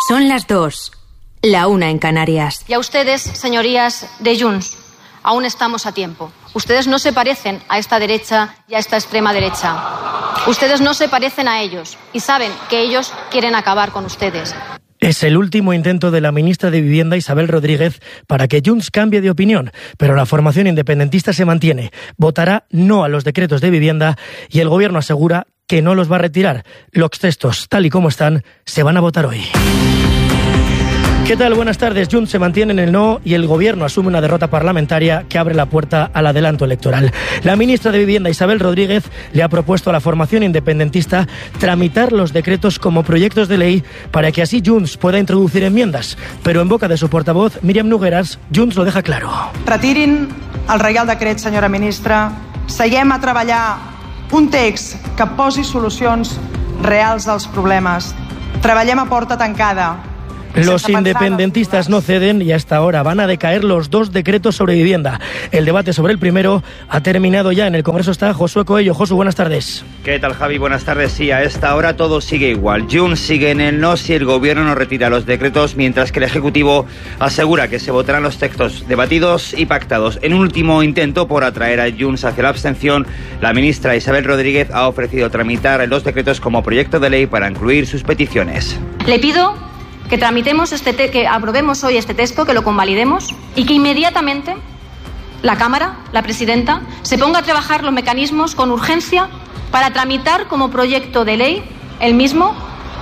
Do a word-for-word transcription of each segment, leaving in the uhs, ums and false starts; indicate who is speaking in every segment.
Speaker 1: Son las dos, la una en Canarias.
Speaker 2: Y a ustedes, señorías de Junts, aún estamos a tiempo. Ustedes no se parecen a esta derecha y a esta extrema derecha. Ustedes no se parecen a ellos y saben que ellos quieren acabar con ustedes.
Speaker 3: Es el último intento de la ministra de Vivienda, Isabel Rodríguez, para que Junts cambie de opinión, pero la formación independentista se mantiene. Votará no a los decretos de vivienda y el Gobierno asegura que no los va a retirar. Los textos, tal y como están, se van a votar hoy. ¿Qué tal? Buenas tardes. Junts se mantiene en el no y el Gobierno asume una derrota parlamentaria que abre la puerta al adelanto electoral. La ministra de Vivienda, Isabel Rodríguez, le ha propuesto a la formación independentista tramitar los decretos como proyectos de ley para que así Junts pueda introducir enmiendas. Pero en boca de su portavoz, Míriam Nogueras, Junts lo deja claro.
Speaker 4: Retirin el Reial Decret, senyora ministra. Seguem a treballar un text que posi solucions reals als problemes. Treballem a porta tancada.
Speaker 3: Los independentistas no ceden y hasta ahora van a decaer los dos decretos sobre vivienda. El debate sobre el primero ha terminado ya. En el Congreso está Josué Coello. Josu, buenas tardes.
Speaker 5: ¿Qué tal, Javi? Buenas tardes. Sí, a esta hora todo sigue igual. Junts sigue en el no si el Gobierno no retira los decretos, mientras que el Ejecutivo asegura que se votarán los textos debatidos y pactados. En un último intento por atraer a Junts hacia la abstención, la ministra Isabel Rodríguez ha ofrecido tramitar los decretos como proyecto de ley para incluir sus peticiones.
Speaker 2: Le pido que tramitemos este te- que aprobemos hoy este texto, que lo convalidemos y que inmediatamente la Cámara, la presidenta, se ponga a trabajar los mecanismos con urgencia para tramitar como proyecto de ley el mismo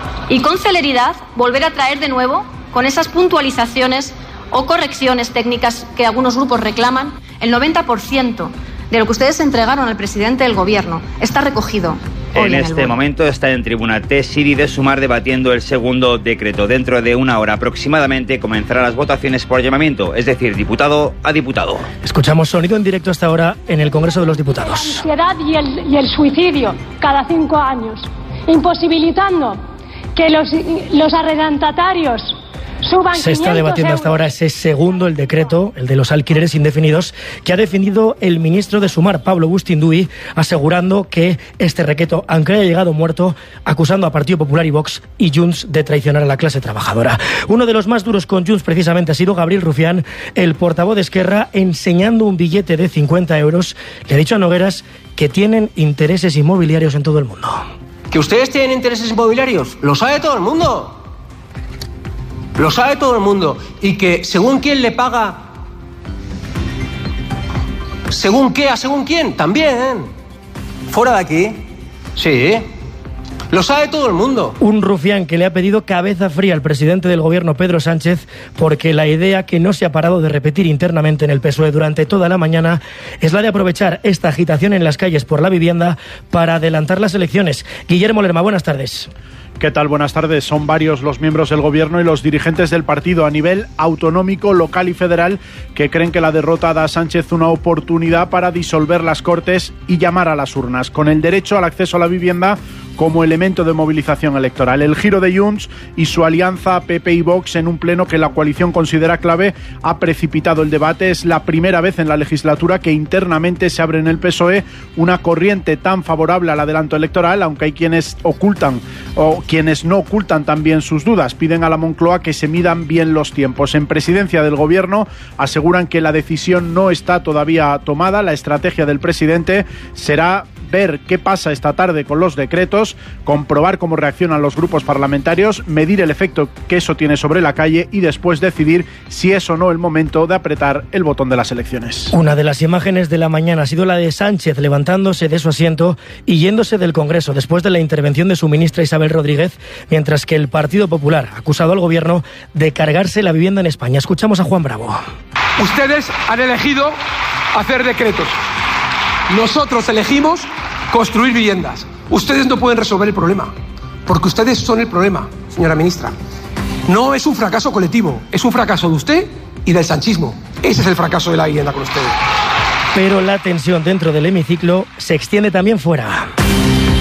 Speaker 2: y con celeridad volver a traer de nuevo, con esas puntualizaciones o correcciones técnicas que algunos grupos reclaman, el noventa por ciento de lo que ustedes entregaron al presidente del Gobierno está recogido.
Speaker 5: En este momento está en tribuna T. Siri de Sumar debatiendo el segundo decreto. Dentro de una hora aproximadamente comenzarán las votaciones por llamamiento, es decir, diputado a diputado.
Speaker 3: Escuchamos sonido en directo hasta ahora en el Congreso de los Diputados.
Speaker 6: La ansiedad y el, y el suicidio cada cinco años, imposibilitando que los, los arrendatarios suban.
Speaker 3: Se está debatiendo hasta ahora ese segundo, el decreto, el de los alquileres indefinidos, que ha defendido el ministro de Sumar, Pablo Bustinduy, asegurando que este decreto, aunque haya llegado muerto, acusando a Partido Popular y Vox y Junts de traicionar a la clase trabajadora. Uno de los más duros con Junts precisamente ha sido Gabriel Rufián, el portavoz de Esquerra, enseñando un billete de cincuenta euros. Le ha dicho a Nogueras que tienen intereses inmobiliarios en todo el mundo.
Speaker 7: ¿Que ustedes tienen intereses inmobiliarios? Lo sabe todo el mundo. Lo sabe todo el mundo. Y que según quién le paga, según qué, a según quién, también. Fuera de aquí. Sí. Lo sabe todo el mundo.
Speaker 3: Un Rufián que le ha pedido cabeza fría al presidente del Gobierno, Pedro Sánchez, porque la idea que no se ha parado de repetir internamente en el P S O E durante toda la mañana es la de aprovechar esta agitación en las calles por la vivienda para adelantar las elecciones. Guillermo Lerma, buenas tardes.
Speaker 8: ¿Qué tal? Buenas tardes. Son varios los miembros del Gobierno y los dirigentes del partido a nivel autonómico, local y federal que creen que la derrota da a Sánchez una oportunidad para disolver las Cortes y llamar a las urnas, con el derecho al acceso a la vivienda como elemento de movilización electoral. El giro de Junts y su alianza P P y Vox en un pleno que la coalición considera clave ha precipitado el debate. Es la primera vez en la legislatura que internamente se abre en el P S O E una corriente tan favorable al adelanto electoral, aunque hay quienes ocultan o quienes no ocultan también sus dudas. Piden a la Moncloa que se midan bien los tiempos. En presidencia del Gobierno aseguran que la decisión no está todavía tomada. La estrategia del presidente será ver qué pasa esta tarde con los decretos, comprobar cómo reaccionan los grupos parlamentarios, medir el efecto que eso tiene sobre la calle y después decidir si es o no el momento de apretar el botón de las elecciones.
Speaker 3: Una de las imágenes de la mañana ha sido la de Sánchez levantándose de su asiento y yéndose del Congreso después de la intervención de su ministra Isabel Rodríguez, mientras que el Partido Popular ha acusado al Gobierno de cargarse la vivienda en España. Escuchamos a Juan Bravo.
Speaker 9: Ustedes han elegido hacer decretos. Nosotros elegimos construir viviendas. Ustedes no pueden resolver el problema, porque ustedes son el problema, señora ministra. No es un fracaso colectivo, es un fracaso de usted y del sanchismo. Ese es el fracaso de la vivienda con ustedes.
Speaker 3: Pero la tensión dentro del hemiciclo se extiende también fuera.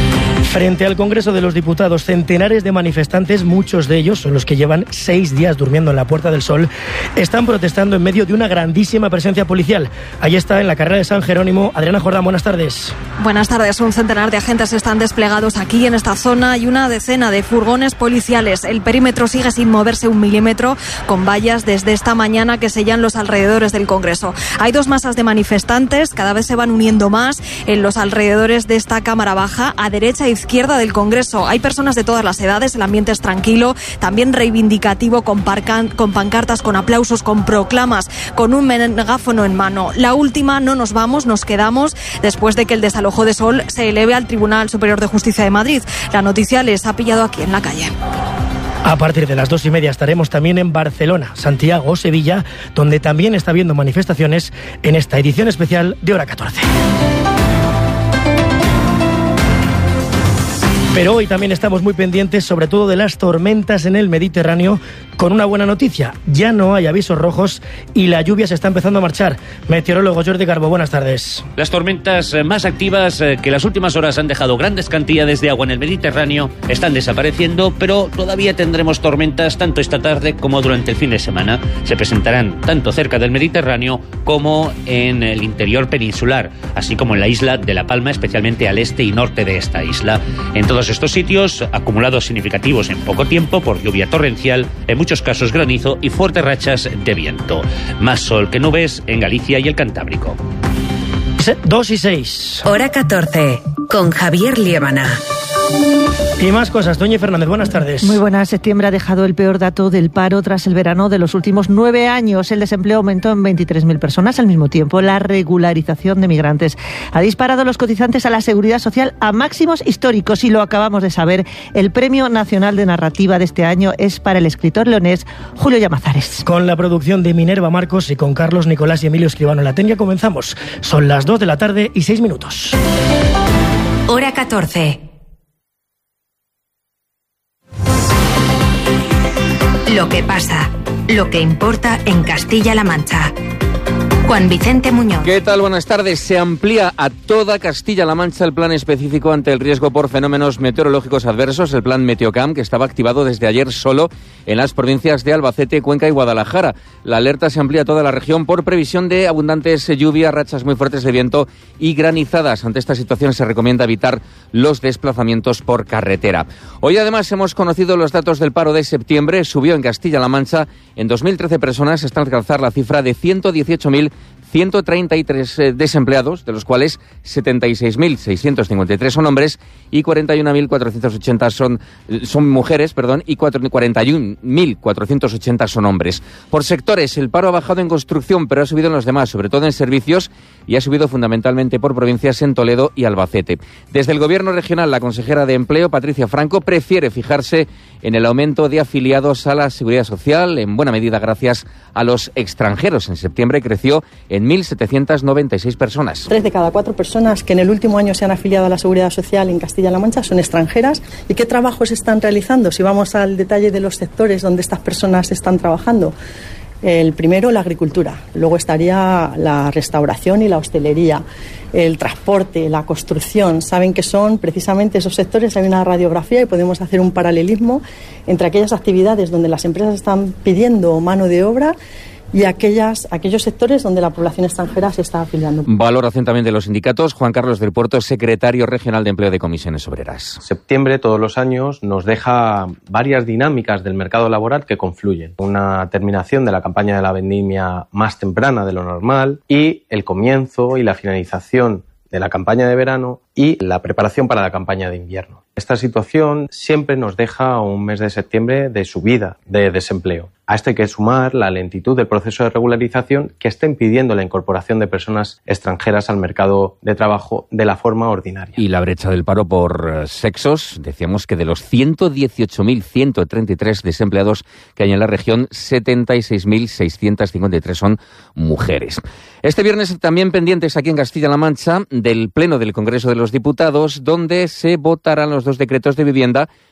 Speaker 3: Frente al Congreso de los Diputados, centenares de manifestantes, muchos de ellos son los que llevan seis días durmiendo en la Puerta del Sol, están protestando en medio de una grandísima presencia policial. Ahí está, en la carrera de San Jerónimo. Adriana Jordán, buenas tardes.
Speaker 10: Buenas tardes. Un centenar de agentes están desplegados aquí en esta zona y una decena de furgones policiales. El perímetro sigue sin moverse un milímetro, con vallas desde esta mañana que sellan los alrededores del Congreso. Hay dos masas de manifestantes, cada vez se van uniendo más en los alrededores de esta Cámara Baja, a derecha e izquierda del Congreso. Hay personas de todas las edades, el ambiente es tranquilo, también reivindicativo, con, parcan, con pancartas, con aplausos, con proclamas, con un megáfono en mano. La última, no nos vamos, nos quedamos, después de que el desalojo de Sol se eleve al Tribunal Superior de Justicia de Madrid. La noticia les ha pillado aquí en la calle.
Speaker 3: A partir de las dos y media estaremos también en Barcelona, Santiago o Sevilla, donde también está habiendo manifestaciones en esta edición especial de Hora catorce. Pero hoy también estamos muy pendientes, sobre todo de las tormentas en el Mediterráneo, con una buena noticia. Ya no hay avisos rojos y la lluvia se está empezando a marchar. Meteorólogo Jordi Garbo, buenas tardes.
Speaker 11: Las tormentas más activas que en las últimas horas han dejado grandes cantidades de agua en el Mediterráneo están desapareciendo, pero todavía tendremos tormentas tanto esta tarde como durante el fin de semana. Se presentarán tanto cerca del Mediterráneo como en el interior peninsular, así como en la isla de La Palma, especialmente al este y norte de esta isla. En todos estos sitios, acumulados significativos en poco tiempo por lluvia torrencial, en muchos casos granizo y fuertes rachas de viento. Más sol que nubes en Galicia y el Cantábrico.
Speaker 3: Dos y seis.
Speaker 1: Hora catorce, con Javier Liébana.
Speaker 3: Y más cosas. Doña Fernández, buenas tardes.
Speaker 12: Muy buenas. Septiembre ha dejado el peor dato del paro tras el verano de los últimos nueve años. El desempleo aumentó en veintitrés mil personas. Al mismo tiempo, la regularización de migrantes ha disparado los cotizantes a la Seguridad Social a máximos históricos. Y lo acabamos de saber, el Premio Nacional de Narrativa de este año es para el escritor leonés Julio Llamazares.
Speaker 3: Con la producción de Minerva Marcos y con Carlos Nicolás y Emilio Escribano en la técnica comenzamos. Son las dos de la tarde y seis minutos.
Speaker 1: Hora catorce. Lo que pasa, lo que importa en Castilla-La Mancha. Juan Vicente Muñoz.
Speaker 13: ¿Qué tal? Buenas tardes. Se amplía a toda Castilla-La Mancha el plan específico ante el riesgo por fenómenos meteorológicos adversos, el plan Meteocam, que estaba activado desde ayer solo en las provincias de Albacete, Cuenca y Guadalajara. La alerta se amplía a toda la región por previsión de abundantes lluvias, rachas muy fuertes de viento y granizadas. Ante esta situación se recomienda evitar los desplazamientos por carretera. Hoy además hemos conocido los datos del paro de septiembre. Subió en Castilla-La Mancha en dos mil trece personas hasta alcanzar la cifra de ciento dieciocho mil ciento treinta y tres eh, desempleados, de los cuales setenta y seis mil seiscientos cincuenta y tres son hombres y cuarenta y un mil cuatrocientos ochenta son, son mujeres, perdón, y cuarenta y un mil cuatrocientos ochenta son hombres. Por sectores, el paro ha bajado en construcción, pero ha subido en los demás, sobre todo en servicios, y ha subido fundamentalmente por provincias en Toledo y Albacete. Desde el Gobierno regional, la consejera de Empleo, Patricia Franco, prefiere fijarse en el aumento de afiliados a la Seguridad Social, en buena medida gracias a los extranjeros. En septiembre creció en mil setecientas noventa y seis personas.
Speaker 14: Tres de cada cuatro personas que en el último año se han afiliado a la Seguridad Social en Castilla-La Mancha son extranjeras. ¿Y qué trabajos están realizando? Si vamos al detalle de los sectores donde estas personas están trabajando. El primero, la agricultura. Luego estaría la restauración y la hostelería, el transporte, la construcción. Saben que son precisamente esos sectores. Hay una radiografía y podemos hacer un paralelismo entre aquellas actividades donde las empresas están pidiendo mano de obra y aquellas, aquellos sectores donde la población extranjera se está afiliando.
Speaker 13: Valoración también de los sindicatos. Juan Carlos del Puerto, secretario regional de Empleo de Comisiones Obreras.
Speaker 15: Septiembre, todos los años, nos deja varias dinámicas del mercado laboral que confluyen. Una terminación de la campaña de la vendimia más temprana de lo normal y el comienzo y la finalización de la campaña de verano y la preparación para la campaña de invierno. Esta situación siempre nos deja un mes de septiembre de subida de desempleo. A esto hay que sumar la lentitud del proceso de regularización que está impidiendo la incorporación de personas extranjeras al mercado de trabajo de la forma ordinaria.
Speaker 13: Y la brecha del paro por sexos, decíamos que de los ciento dieciocho mil ciento treinta y tres desempleados que hay en la región, setenta y seis mil seiscientos cincuenta y tres son mujeres. Este viernes también pendientes aquí en Castilla-La Mancha del Pleno del Congreso de los Diputados, donde se votarán los dos decretos de vivienda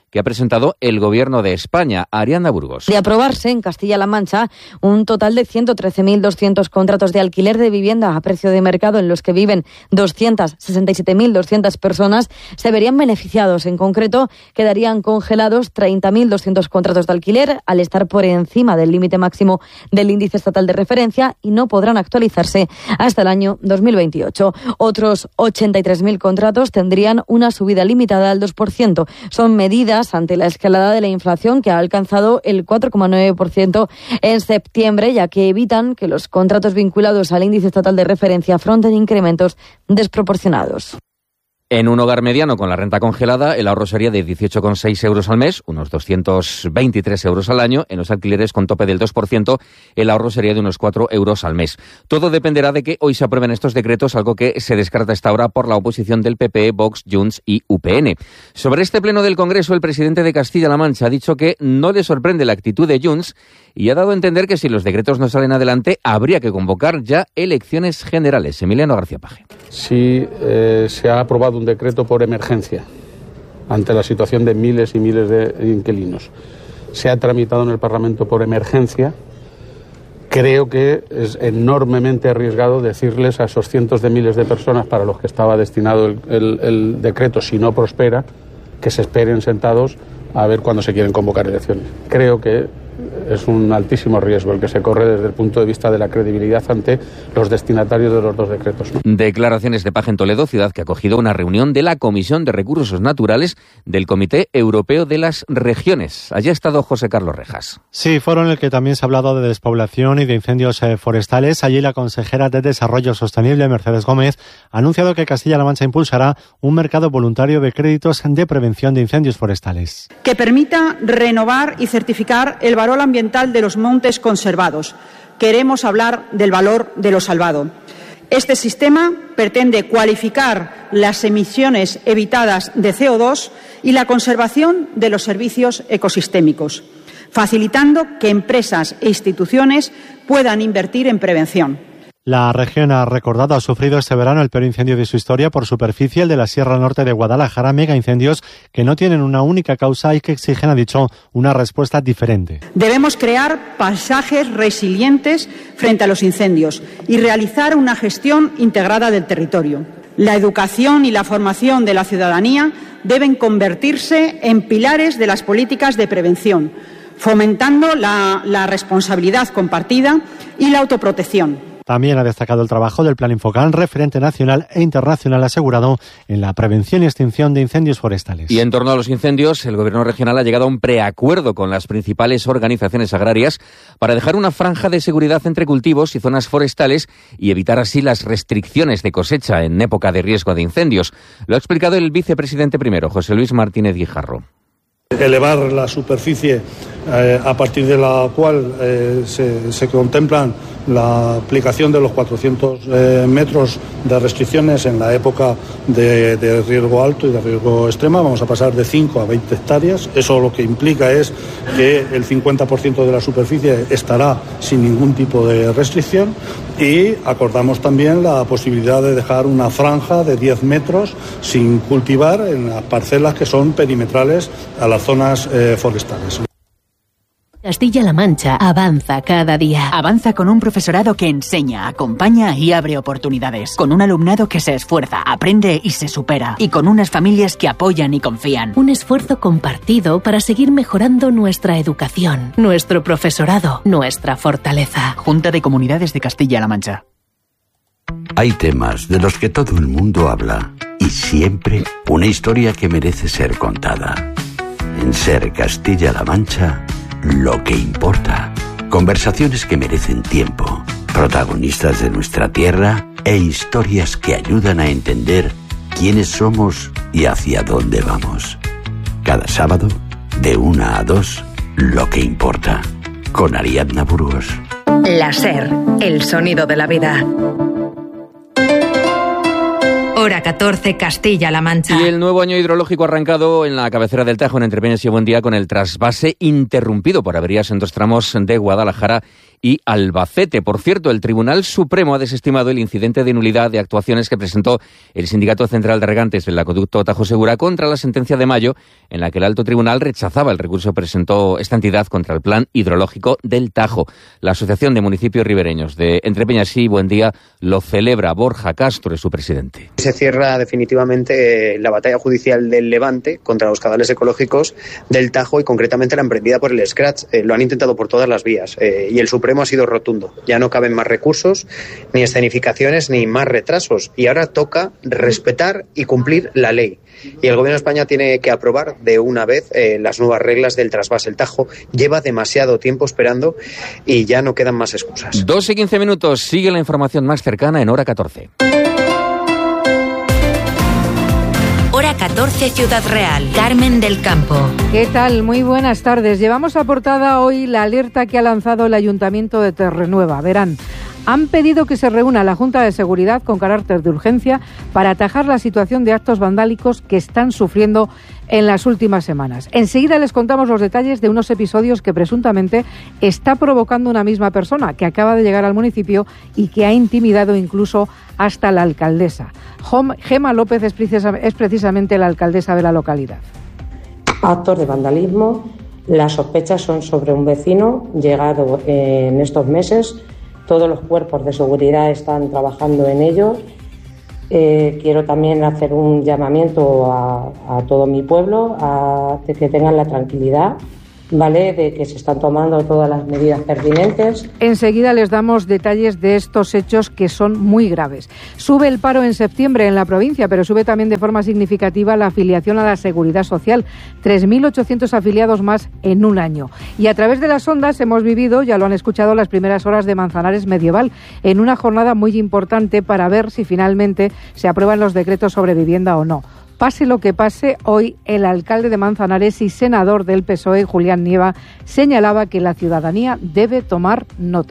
Speaker 13: que ha presentado el Gobierno de España. Ariadna Burgos.
Speaker 16: De aprobarse en Castilla-La Mancha un total de ciento trece mil doscientos contratos de alquiler de vivienda a precio de mercado en los que viven doscientas sesenta y siete mil doscientas personas, se verían beneficiados. En concreto, quedarían congelados treinta mil doscientos contratos de alquiler al estar por encima del límite máximo del índice estatal de referencia y no podrán actualizarse hasta el año dos mil veintiocho. Otros ochenta y tres mil contratos tendrían una subida limitada al dos por ciento. Son medidas ante la escalada de la inflación que ha alcanzado el cuatro coma nueve por ciento en septiembre, ya que evitan que los contratos vinculados al índice estatal de referencia afronten incrementos desproporcionados.
Speaker 13: En un hogar mediano con la renta congelada, el ahorro sería de dieciocho coma seis euros al mes, unos doscientos veintitrés euros al año. En los alquileres con tope del dos por ciento, el ahorro sería de unos cuatro euros al mes. Todo dependerá de que hoy se aprueben estos decretos, algo que se descarta hasta ahora por la oposición del P P, Vox, Junts y U P N. Sobre este pleno del Congreso, el presidente de Castilla-La Mancha ha dicho que no le sorprende la actitud de Junts y ha dado a entender que si los decretos no salen adelante, habría que convocar ya elecciones generales. Emiliano García Paje.
Speaker 17: Si eh, se ha aprobado un decreto por emergencia ante la situación de miles y miles de inquilinos, se ha tramitado en el Parlamento por emergencia, creo que es enormemente arriesgado decirles a esos cientos de miles de personas para los que estaba destinado el, el, el decreto, si no prospera, que se esperen sentados a ver cuándo se quieren convocar elecciones. Creo que es un altísimo riesgo el que se corre desde el punto de vista de la credibilidad ante los destinatarios de los dos decretos, ¿no?
Speaker 13: Declaraciones de Paje en Toledo, ciudad que ha acogido una reunión de la Comisión de Recursos Naturales del Comité Europeo de las Regiones. Allí ha estado José Carlos Rejas.
Speaker 18: Sí, foro en el que también se ha hablado de despoblación y de incendios eh, forestales. Allí la consejera de Desarrollo Sostenible, Mercedes Gómez, ha anunciado que Castilla-La Mancha impulsará un mercado voluntario de créditos de prevención de incendios forestales,
Speaker 19: que permita renovar y certificar el valor ambiental de los montes conservados. Queremos hablar del valor de lo salvado. Este sistema pretende cualificar las emisiones evitadas de C O dos y la conservación de los servicios ecosistémicos, facilitando que empresas e instituciones puedan invertir en prevención.
Speaker 18: La región ha recordado, ha sufrido este verano el peor incendio de su historia por superficie, el de la Sierra Norte de Guadalajara, mega incendios que no tienen una única causa y que exigen, ha dicho, una respuesta diferente.
Speaker 19: Debemos crear paisajes resilientes frente a los incendios y realizar una gestión integrada del territorio. La educación y la formación de la ciudadanía deben convertirse en pilares de las políticas de prevención, fomentando la, la responsabilidad compartida y la autoprotección.
Speaker 18: También ha destacado el trabajo del Plan Infocan, referente nacional e internacional asegurado en la prevención y extinción de incendios forestales.
Speaker 13: Y en torno a los incendios, el Gobierno regional ha llegado a un preacuerdo con las principales organizaciones agrarias para dejar una franja de seguridad entre cultivos y zonas forestales y evitar así las restricciones de cosecha en época de riesgo de incendios. Lo ha explicado el vicepresidente primero, José Luis Martínez Guijarro.
Speaker 20: Elevar la superficie eh, a partir de la cual eh, se, se contemplan la aplicación de los cuatrocientos eh, metros de restricciones en la época de, de riesgo alto y de riesgo extrema. Vamos a pasar de cinco a veinte hectáreas. Eso lo que implica es que el cincuenta por ciento de la superficie estará sin ningún tipo de restricción, y acordamos también la posibilidad de dejar una franja de diez metros sin cultivar en las parcelas que son perimetrales a las zonas eh, forestales.
Speaker 21: Castilla-La Mancha avanza cada día. Avanza con un profesorado que enseña, acompaña y abre oportunidades. Con un alumnado que se esfuerza, aprende y se supera. Y con unas familias que apoyan y confían. Un esfuerzo compartido para seguir mejorando nuestra educación, nuestro profesorado, nuestra fortaleza. Junta de Comunidades de Castilla-La Mancha.
Speaker 22: Hay temas de los que todo el mundo habla y siempre una historia que merece ser contada. En Ser Castilla-La Mancha, lo que importa. Conversaciones que merecen tiempo, protagonistas de nuestra tierra e historias que ayudan a entender quiénes somos y hacia dónde vamos. Cada sábado, de una a dos, lo que importa. Con Ariadna Burgos.
Speaker 1: La Ser, el sonido de la vida. Hora catorce, Castilla-La Mancha.
Speaker 13: Y el nuevo año hidrológico arrancado en la cabecera del Tajo, en Entrepeñas y Buendía, con el trasvase interrumpido por averías en dos tramos de Guadalajara y Albacete. Por cierto, el Tribunal Supremo ha desestimado el incidente de nulidad de actuaciones que presentó el Sindicato Central de Regantes del Acueducto Tajo Segura contra la sentencia de mayo, en la que el Alto Tribunal rechazaba el recurso que presentó esta entidad contra el plan hidrológico del Tajo. La Asociación de Municipios Ribereños de Entrepeñas y Buendía lo celebra. Borja Castro es su presidente.
Speaker 2: Se cierra definitivamente la batalla judicial del Levante contra los caudales ecológicos del Tajo y concretamente la emprendida por el Scratch. Eh, lo han intentado por todas las vías eh, y el Supremo ha sido rotundo. Ya no caben más recursos, ni escenificaciones, ni más retrasos. Y ahora toca respetar y cumplir la ley. Y el Gobierno de España tiene que aprobar de una vez eh, las nuevas reglas del trasvase. El Tajo lleva demasiado tiempo esperando y ya no quedan más excusas.
Speaker 13: dos y quince minutos. Sigue la información más cercana en Hora catorce.
Speaker 1: Hora catorce, Ciudad Real. Carmen del Campo.
Speaker 4: ¿Qué tal? Muy buenas tardes. Llevamos a portada hoy la alerta que ha lanzado el Ayuntamiento de Torrenueva. Verán, han pedido que se reúna la Junta de Seguridad con carácter de urgencia para atajar la situación de actos vandálicos que están sufriendo en las últimas semanas. Enseguida les contamos los detalles de unos episodios que presuntamente está provocando una misma persona que acaba de llegar al municipio y que ha intimidado incluso hasta la alcaldesa. Gema López es, precisa, es precisamente la alcaldesa de la localidad.
Speaker 23: Actos de vandalismo. Las sospechas son sobre un vecino llegado en estos meses. Todos los cuerpos de seguridad están trabajando en ello. Eh, quiero también hacer un llamamiento a, a todo mi pueblo a de que tengan la tranquilidad, ¿vale?, de que se están tomando todas las medidas pertinentes.
Speaker 4: Enseguida les damos detalles de estos hechos que son muy graves. Sube el paro en septiembre en la provincia, pero sube también de forma significativa la afiliación a la Seguridad Social. tres mil ochocientos afiliados más en un año. Y a través de las ondas hemos vivido, ya lo han escuchado, las primeras horas de Manzanares Medieval, en una jornada muy importante para ver si finalmente se aprueban los decretos sobre vivienda o no. Pase lo que pase, hoy el alcalde de Manzanares y senador del P S O E, Julián Nieva, señalaba que la ciudadanía debe tomar nota.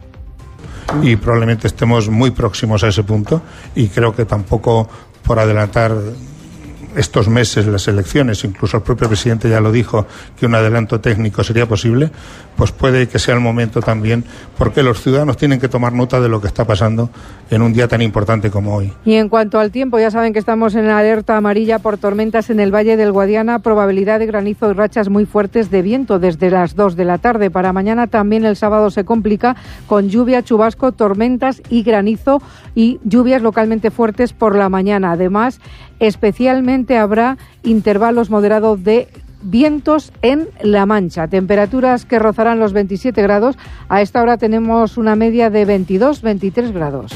Speaker 24: Y probablemente estemos muy próximos a ese punto y creo que tampoco por adelantar estos meses las elecciones, incluso el propio presidente ya lo dijo, que un adelanto técnico sería posible, pues puede que sea el momento también, porque los ciudadanos tienen que tomar nota de lo que está pasando en un día tan importante como hoy.
Speaker 4: Y en cuanto al tiempo, ya saben que estamos en alerta amarilla por tormentas en el Valle del Guadiana, probabilidad de granizo y rachas muy fuertes de viento desde las dos de la tarde. Para mañana también el sábado se complica con lluvia, chubasco, tormentas y granizo y lluvias localmente fuertes por la mañana. Además, especialmente habrá intervalos moderados de vientos en La Mancha. Temperaturas que rozarán los veintisiete grados. A esta hora tenemos una media de veintidós, veintitrés grados.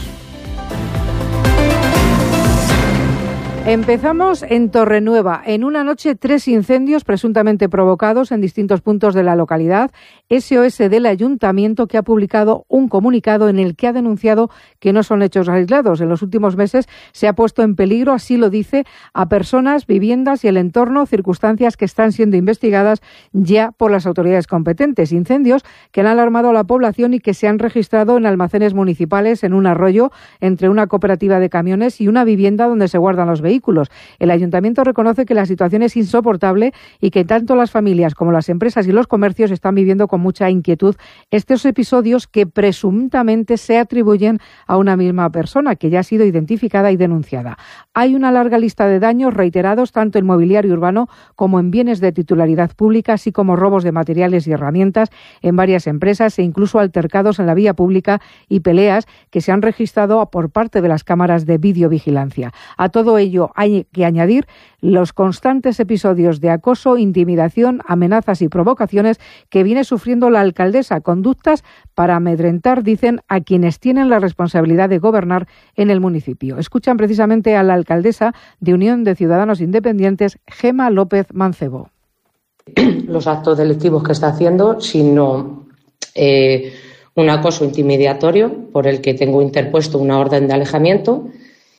Speaker 4: Empezamos en Torrenueva. En una noche, tres incendios presuntamente provocados en distintos puntos de la localidad. S O S del Ayuntamiento, que ha publicado un comunicado en el que ha denunciado que no son hechos aislados. En los últimos meses se ha puesto en peligro, así lo dice, a personas, viviendas y el entorno, circunstancias que están siendo investigadas ya por las autoridades competentes. Incendios que han alarmado a la población y que se han registrado en almacenes municipales, en un arroyo, entre una cooperativa de camiones y una vivienda donde se guardan los vehículos. El Ayuntamiento reconoce que la situación es insoportable y que tanto las familias como las empresas y los comercios están viviendo con mucha inquietud estos episodios que presuntamente se atribuyen a una misma persona que ya ha sido identificada y denunciada. Hay una larga lista de daños reiterados tanto en mobiliario urbano como en bienes de titularidad pública, así como robos de materiales y herramientas en varias empresas e incluso altercados en la vía pública y peleas que se han registrado por parte de las cámaras de videovigilancia. A todo ello hay que añadir los constantes episodios de acoso, intimidación, amenazas y provocaciones que viene sufriendo la alcaldesa, conductas para amedrentar, dicen, a quienes tienen la responsabilidad de gobernar en el municipio. Escuchan precisamente a la alcaldesa de Unión de Ciudadanos Independientes, Gema López Mancebo.
Speaker 23: Los actos delictivos que está haciendo, sino eh, un acoso intimidatorio por el que tengo interpuesto una orden de alejamiento.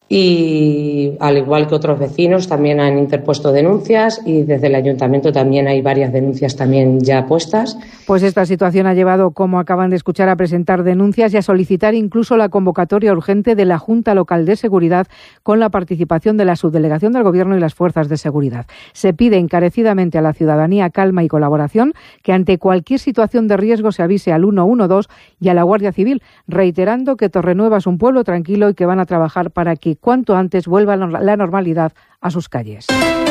Speaker 23: Y al igual que otros vecinos también han interpuesto denuncias y desde el ayuntamiento también hay varias denuncias también ya puestas.
Speaker 4: Pues esta situación ha llevado, como acaban de escuchar, a presentar denuncias y a solicitar incluso la convocatoria urgente de la Junta Local de Seguridad con la participación de la Subdelegación del Gobierno y las fuerzas de seguridad. Se pide encarecidamente a la ciudadanía calma y colaboración, que ante cualquier situación de riesgo se avise al uno uno dos y a la Guardia Civil, reiterando que Torrenueva es un pueblo tranquilo y que van a trabajar para que cuanto antes vuelva la normalidad a sus calles.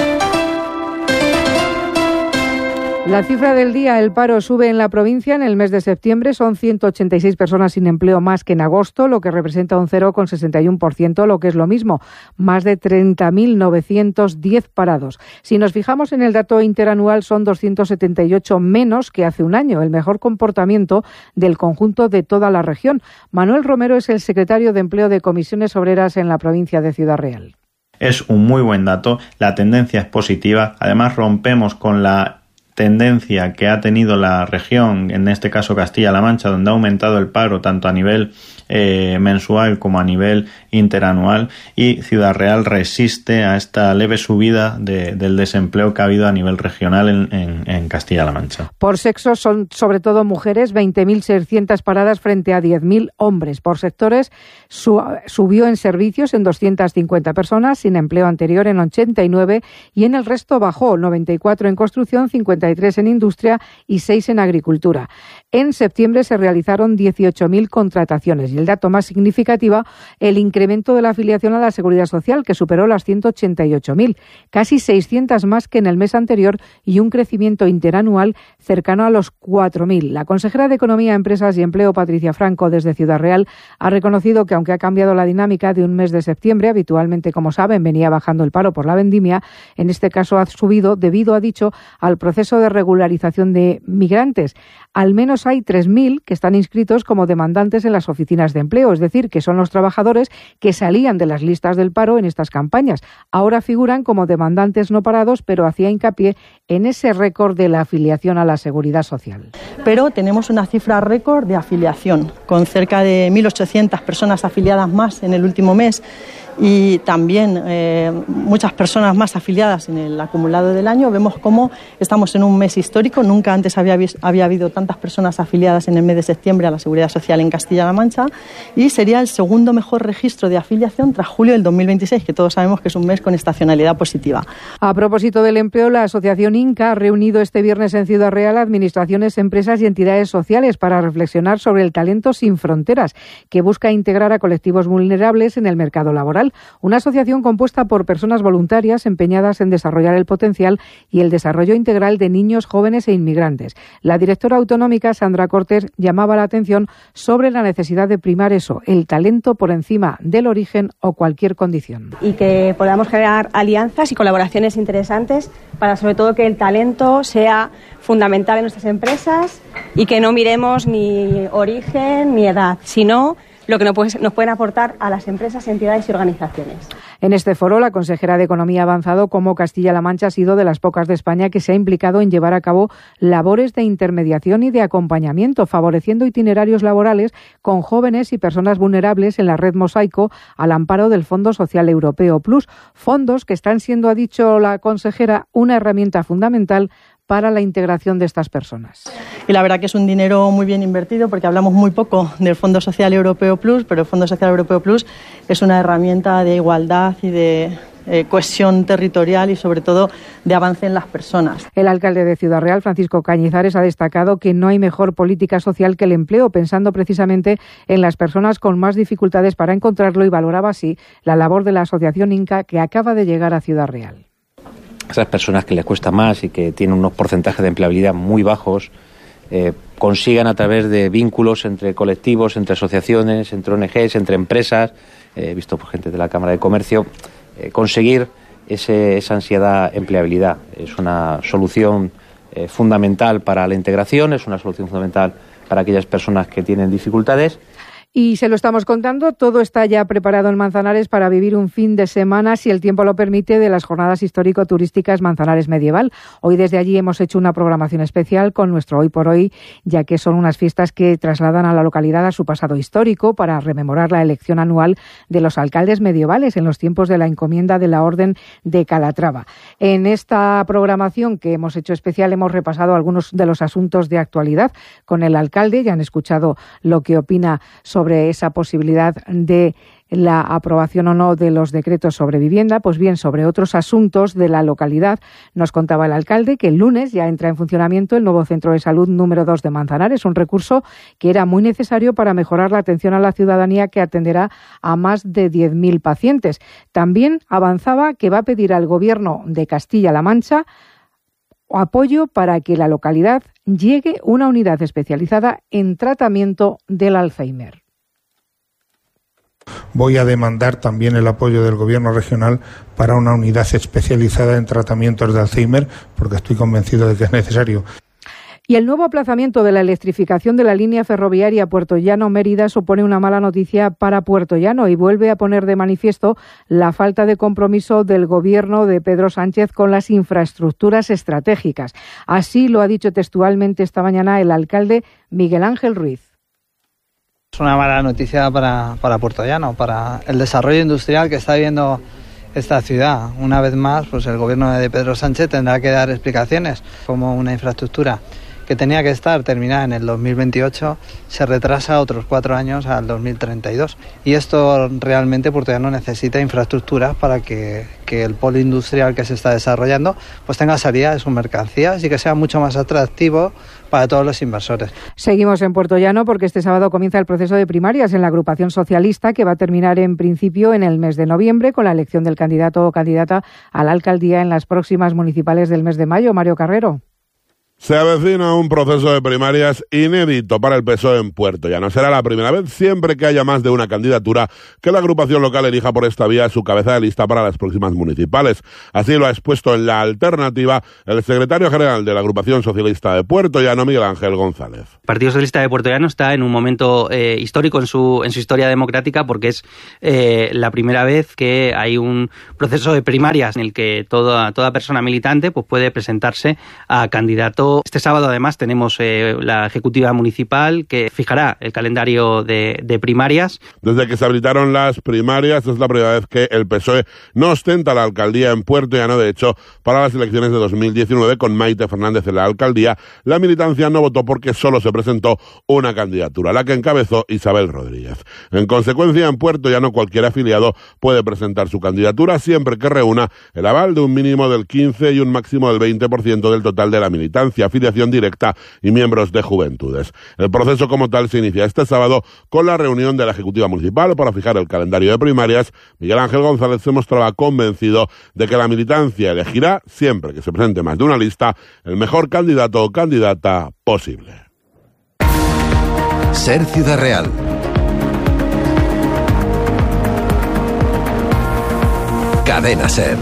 Speaker 4: La cifra del día, el paro sube en la provincia en el mes de septiembre, son ciento ochenta y seis personas sin empleo más que en agosto, lo que representa un cero coma sesenta y uno por ciento, lo que es lo mismo, más de treinta mil novecientos diez parados. Si nos fijamos en el dato interanual, son doscientos setenta y ocho menos que hace un año, el mejor comportamiento del conjunto de toda la región. Manuel Romero es el secretario de Empleo de Comisiones Obreras en la provincia de Ciudad Real.
Speaker 5: Es un muy buen dato, la tendencia es positiva, además rompemos con la tendencia que ha tenido la región, en este caso Castilla-La Mancha, donde ha aumentado el paro tanto a nivel eh, mensual como a nivel interanual, y Ciudad Real resiste a esta leve subida de, del desempleo que ha habido a nivel regional en, en, en Castilla-La Mancha.
Speaker 4: Por sexo son sobre todo mujeres, veinte mil seiscientas paradas frente a diez mil hombres. Por sectores su, subió en servicios en doscientas cincuenta personas, sin empleo anterior en ochenta y nueve, y en el resto bajó, noventa y cuatro en construcción, cincuenta y tres en industria y seis en agricultura. En septiembre se realizaron dieciocho mil contrataciones y el dato más significativo, el incremento de la afiliación a la Seguridad Social, que superó las ciento ochenta y ocho mil, casi seiscientas más que en el mes anterior y un crecimiento interanual cercano a los cuatro mil. La consejera de Economía, Empresas y Empleo, Patricia Franco, desde Ciudad Real, ha reconocido que aunque ha cambiado la dinámica de un mes de septiembre, habitualmente, como saben, venía bajando el paro por la vendimia, en este caso ha subido debido, ha dicho, al proceso de regularización de migrantes. Al menos hay tres mil que están inscritos como demandantes en las oficinas de empleo, es decir, que son los trabajadores que salían de las listas del paro en estas campañas. Ahora figuran como demandantes no parados, pero hacía hincapié en ese récord de la afiliación a la Seguridad Social.
Speaker 14: Pero tenemos una cifra récord de afiliación, con cerca de mil ochocientas personas afiliadas más en el último mes. Y también eh, muchas personas más afiliadas en el acumulado del año. Vemos cómo estamos en un mes histórico. Nunca antes había, había habido tantas personas afiliadas en el mes de septiembre a la Seguridad Social en Castilla-La Mancha, y sería el segundo mejor registro de afiliación tras julio del dos mil veintiséis, que todos sabemos que es un mes con estacionalidad positiva.
Speaker 4: A propósito del empleo, la Asociación Inca ha reunido este viernes en Ciudad Real administraciones, empresas y entidades sociales para reflexionar sobre el talento sin fronteras, que busca integrar a colectivos vulnerables en el mercado laboral. Una asociación compuesta por personas voluntarias empeñadas en desarrollar el potencial y el desarrollo integral de niños, jóvenes e inmigrantes. La directora autonómica, Sandra Cortés, llamaba la atención sobre la necesidad de primar eso, el talento por encima del origen o cualquier condición.
Speaker 6: Y que podamos generar alianzas y colaboraciones interesantes para, sobre todo, que el talento sea fundamental en nuestras empresas y que no miremos ni origen ni edad, sino lo que nos pueden aportar a las empresas, entidades y organizaciones.
Speaker 4: En este foro, la consejera de Economía ha avanzado cómo Castilla-La Mancha ha sido de las pocas de España que se ha implicado en llevar a cabo labores de intermediación y de acompañamiento, favoreciendo itinerarios laborales con jóvenes y personas vulnerables en la red Mosaico al amparo del Fondo Social Europeo Plus, fondos que están siendo, ha dicho la consejera, una herramienta fundamental para la integración de estas personas.
Speaker 14: Y la verdad que es un dinero muy bien invertido, porque hablamos muy poco del Fondo Social Europeo Plus, pero el Fondo Social Europeo Plus es una herramienta de igualdad y de eh, cohesión territorial y sobre todo de avance en las personas.
Speaker 4: El alcalde de Ciudad Real, Francisco Cañizares, ha destacado que no hay mejor política social que el empleo, pensando precisamente en las personas con más dificultades para encontrarlo, y valoraba así la labor de la Asociación Inca, que acaba de llegar a Ciudad Real.
Speaker 7: Esas personas que les cuesta más y que tienen unos porcentajes de empleabilidad muy bajos, eh, consigan a través de vínculos entre colectivos, entre asociaciones, entre O N Ges, entre empresas, eh, he visto por gente de la Cámara de Comercio, eh, conseguir ese, esa ansiedad empleabilidad. Es una solución eh, fundamental para la integración, es una solución fundamental para aquellas personas que tienen dificultades.
Speaker 4: Y se lo estamos contando, todo está ya preparado en Manzanares para vivir un fin de semana, si el tiempo lo permite, de las jornadas histórico-turísticas Manzanares Medieval. Hoy desde allí hemos hecho una programación especial con nuestro Hoy por Hoy, ya que son unas fiestas que trasladan a la localidad a su pasado histórico para rememorar la elección anual de los alcaldes medievales en los tiempos de la encomienda de la Orden de Calatrava. En esta programación que hemos hecho especial hemos repasado algunos de los asuntos de actualidad con el alcalde. Ya han escuchado lo que opina sobre sobre esa posibilidad de la aprobación o no de los decretos sobre vivienda. Pues bien, sobre otros asuntos de la localidad, nos contaba el alcalde que el lunes ya entra en funcionamiento el nuevo centro de salud número dos de Manzanares, un recurso que era muy necesario para mejorar la atención a la ciudadanía, que atenderá a más de diez mil pacientes. También avanzaba que va a pedir al Gobierno de Castilla-La Mancha apoyo para que la localidad llegue una unidad especializada en tratamiento del Alzheimer.
Speaker 24: Voy a demandar también el apoyo del Gobierno regional para una unidad especializada en tratamientos de Alzheimer, porque estoy convencido de que es necesario.
Speaker 4: Y el nuevo aplazamiento de la electrificación de la línea ferroviaria Puerto Llano-Mérida supone una mala noticia para Puerto Llano y vuelve a poner de manifiesto la falta de compromiso del Gobierno de Pedro Sánchez con las infraestructuras estratégicas. Así lo ha dicho textualmente esta mañana el alcalde Miguel Ángel Ruiz.
Speaker 8: Es una mala noticia para, para Puerto Llano, para el desarrollo industrial que está viviendo esta ciudad. Una vez más, pues el gobierno de Pedro Sánchez tendrá que dar explicaciones, como una infraestructura que tenía que estar terminada en el dos mil veintiocho se retrasa otros cuatro años al dos mil treinta y dos. Y esto realmente Puerto Llano necesita infraestructuras para que, que el polo industrial que se está desarrollando pues tenga salida de sus mercancías y que sea mucho más atractivo para todos los inversores.
Speaker 4: Seguimos en Puerto Llano porque este sábado comienza el proceso de primarias en la agrupación socialista, que va a terminar en principio en el mes de noviembre con la elección del candidato o candidata a la alcaldía en las próximas municipales del mes de mayo. Mario Carrero.
Speaker 9: Se avecina un proceso de primarias inédito para el P S O E en Puerto Llano. Será la primera vez siempre que haya más de una candidatura que la agrupación local elija por esta vía su cabeza de lista para las próximas municipales. Así lo ha expuesto en La Alternativa el secretario general de la agrupación socialista de Puerto Llano, Miguel Ángel González.
Speaker 10: El Partido Socialista de Puerto Llano está en un momento eh, histórico en su, en su historia democrática, porque es eh, la primera vez que hay un proceso de primarias en el que toda, toda persona militante pues, puede presentarse a candidato. Este sábado, además, tenemos eh, la Ejecutiva Municipal que fijará el calendario de, de primarias.
Speaker 9: Desde que se habilitaron las primarias, es la primera vez que el P S O E no ostenta la alcaldía en Puerto Llano. De hecho, para las elecciones de dos mil diecinueve, con Maite Fernández en la alcaldía, la militancia no votó porque solo se presentó una candidatura, la que encabezó Isabel Rodríguez. En consecuencia, en Puerto Llano cualquier afiliado puede presentar su candidatura siempre que reúna el aval de un mínimo del quince y un máximo del veinte por ciento del total de la militancia, afiliación directa y miembros de juventudes. El proceso como tal se inicia este sábado con la reunión de la Ejecutiva Municipal para fijar el calendario de primarias. Miguel Ángel González se mostraba convencido de que la militancia elegirá, siempre que se presente más de una lista, el mejor candidato o candidata posible.
Speaker 11: Ser Ciudad Real. Cadena Ser.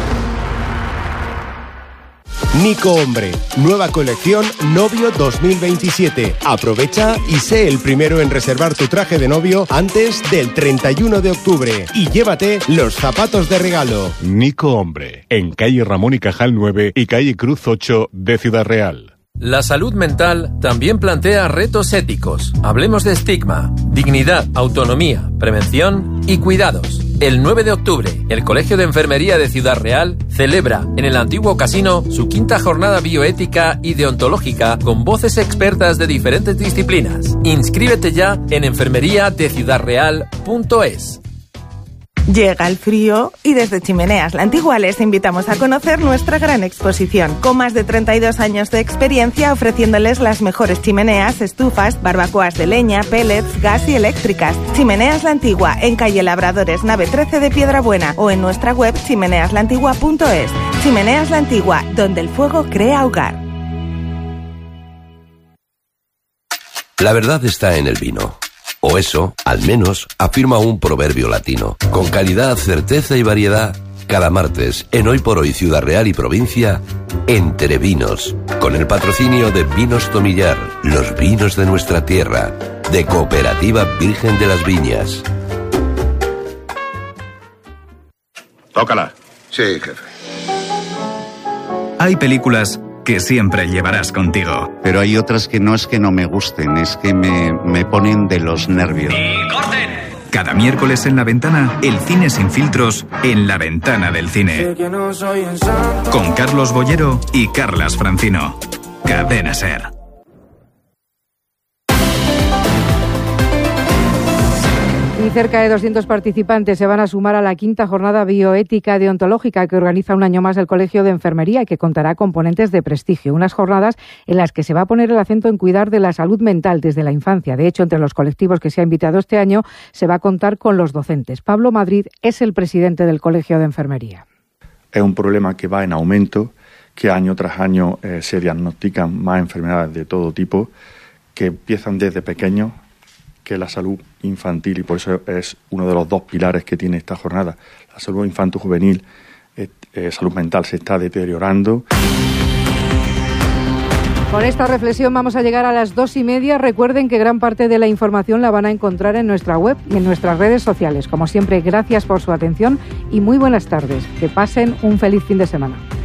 Speaker 25: Nico Hombre, nueva colección Novio dos mil veintisiete. Aprovecha y sé el primero en reservar tu traje de novio antes del treinta y uno de octubre. Y llévate los zapatos de regalo.
Speaker 26: Nico Hombre, en calle Ramón y Cajal nueve y calle Cruz ocho de Ciudad Real.
Speaker 27: La salud mental también plantea retos éticos. Hablemos de estigma, dignidad, autonomía, prevención y cuidados. El nueve de octubre, el Colegio de Enfermería de Ciudad Real celebra en el antiguo casino su quinta jornada bioética y deontológica con voces expertas de diferentes disciplinas. Inscríbete ya en enfermería de ciudad real punto es.
Speaker 28: Llega el frío y desde Chimeneas La Antigua les invitamos a conocer nuestra gran exposición. Con más de treinta y dos años de experiencia ofreciéndoles las mejores chimeneas, estufas, barbacoas de leña, pellets, gas y eléctricas. Chimeneas La Antigua, en calle Labradores, nave trece de Piedrabuena, o en nuestra web chimeneas la antigua punto es. Chimeneas La Antigua, donde el fuego crea hogar.
Speaker 22: La verdad está en el vino. O eso, al menos, afirma un proverbio latino. Con calidad, certeza y variedad, cada martes, en Hoy por Hoy Ciudad Real y Provincia, Entre Vinos, con el patrocinio de Vinos Tomillar, los vinos de nuestra tierra.
Speaker 11: de Cooperativa Virgen de las Viñas.
Speaker 3: Tócala.
Speaker 12: Sí, jefe.
Speaker 15: Hay películas que siempre llevarás contigo.
Speaker 16: Pero hay otras que no es que no me gusten, es que me, me ponen de los nervios.
Speaker 15: ¡Y corten! Cada miércoles en La Ventana, el cine sin filtros en La Ventana del Cine. Con Carlos Bollero y Carlas Francino. Cadena SER.
Speaker 4: Y cerca de doscientos participantes se van a sumar a la quinta jornada bioética deontológica que organiza un año más el Colegio de Enfermería y que contará con ponentes de prestigio. Unas jornadas en las que se va a poner el acento en cuidar de la salud mental desde la infancia. De hecho, entre los colectivos que se ha invitado este año se va a contar con los docentes. Pablo Madrid es el presidente del Colegio de Enfermería.
Speaker 17: Es un problema que va en aumento, que año tras año eh, se diagnostican más enfermedades de todo tipo, que empiezan desde pequeños, que la salud infantil, y por eso es uno de los dos pilares que tiene esta jornada. La salud infanto-juvenil, eh, eh, salud mental se está deteriorando.
Speaker 4: Con esta reflexión vamos a llegar a las dos y media. Recuerden que gran parte de la información la van a encontrar en nuestra web y en nuestras redes sociales. Como siempre, gracias por su atención y muy buenas tardes. Que pasen un feliz fin de semana.